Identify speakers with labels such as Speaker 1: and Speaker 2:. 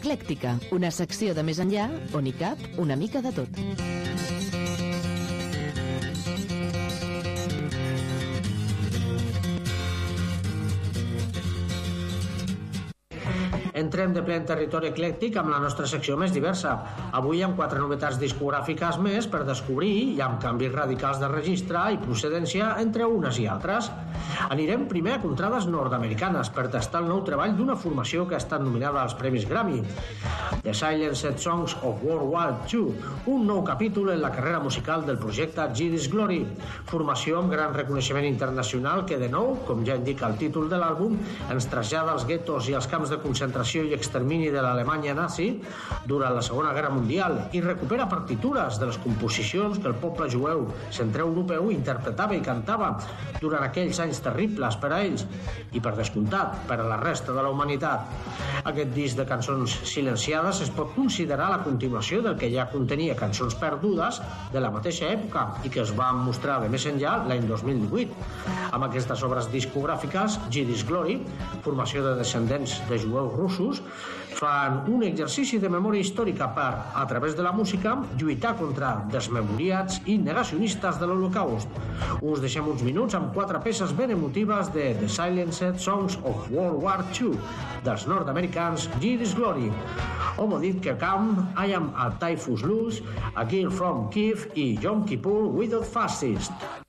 Speaker 1: Eclèctica, una secció de més enllà on hi cap una mica de tot.
Speaker 2: Entrem de ple en territori eclèctic amb la nostra secció més diversa. Avui amb 4 novetats discogràfiques més per descobrir i amb canvis radicals de registre i procedència entre unes i altres. Anirem primer a contrades nord-americanes per tastar el nou treball d'una formació que ha estat nominada als Premis Grammy. The Silenced Songs of World War II, un nou capítol en la carrera musical del projecte Gideon's Glory, formació amb gran reconeixement internacional que de nou, com ja indica el títol de l'àlbum, ens trasllada als guetos i als camps de concentració i extermini de l'Alemanya nazi durant la Segona Guerra Mundial i recupera partitures de les composicions que el poble jueu centreeuropeu interpretava i cantava durant aquells anys terribles per a ells i, per descomptat, per a la resta de la humanitat. Aquest disc de cançons silenciades es pot considerar la continuació del que ja contenia cançons perdudes de la mateixa època i que es van mostrar de més enllà l'any 2018. Amb aquestes obres discogràfiques, Gideon's Glory, formació de descendents de jueus russos, fan un exercici de memòria històrica per, a través de la música, lluitar contra desmemoriats i negacionistes de l'Holocaust. Us deixem uns minuts amb 4 peces ben emotives de The Silenced Songs of World War II dels nord-americans Gideon's Glory. Homodit Kekam, I Am a Typhus Luz, A Girl from Kiev i Yom Kippur Without Fascist.